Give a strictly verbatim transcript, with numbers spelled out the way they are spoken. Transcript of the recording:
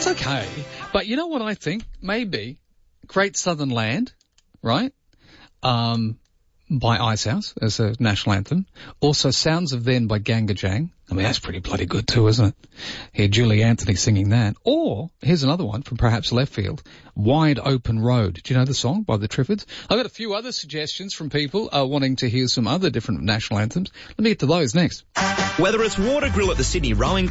It's okay. But you know what I think? Maybe Great Southern Land, right? Um, by Icehouse as a national anthem. Also Sounds of Then by Gangajang. I mean, that's pretty bloody good too, isn't it? Hear Julie Anthony singing that. Or, here's another one from perhaps left field. Wide Open Road. Do you know the song by the Triffids? I've got a few other suggestions from people uh, wanting to hear some other different national anthems. Let me get to those next. Whether it's Water Grill at the Sydney Rowing